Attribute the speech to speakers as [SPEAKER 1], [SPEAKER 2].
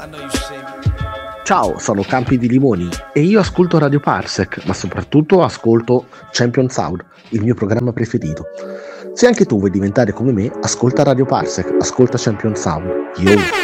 [SPEAKER 1] Ciao, sono Campi di Limoni e io ascolto Radio Parsec, ma soprattutto ascolto Champion Sound, il mio programma preferito. Se anche tu vuoi diventare come me, ascolta Radio Parsec, ascolta Champion Sound. Yo!